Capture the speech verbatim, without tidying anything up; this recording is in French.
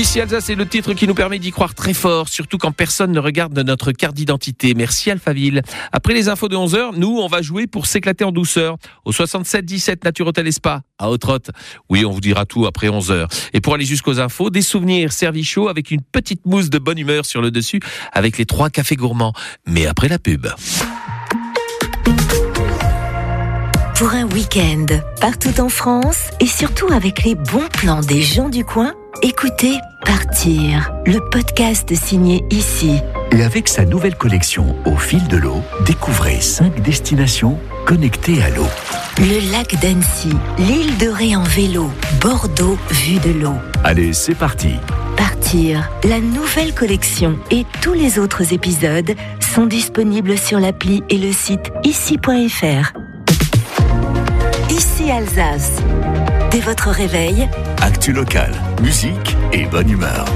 Ici Alsace, c'est le titre qui nous permet d'y croire très fort, surtout quand personne ne regarde notre carte d'identité. Merci Alphaville. Après les infos de onze heures, nous, on va jouer pour s'éclater en douceur au soixante-sept dix-sept Nature Hôtel et Spa à Haute-Rotte. Oui, on vous dira tout après onze heures. Et pour aller jusqu'aux infos, des souvenirs servis chaud avec une petite mousse de bonne humeur sur le dessus avec les trois cafés gourmands. Mais après la pub. Pour un week-end, partout en France et surtout avec les bons plans des gens du coin, écoutez Partir, le podcast signé Ici. Et avec sa nouvelle collection Au fil de l'eau, découvrez cinq destinations connectées à l'eau. Le lac d'Annecy, l'île de Ré en vélo, Bordeaux vue de l'eau. Allez, c'est parti. Partir, la nouvelle collection et tous les autres épisodes sont disponibles sur l'appli et le site ici point f r. Ici Alsace. Dès votre réveil, actu locale, musique et bonne humeur.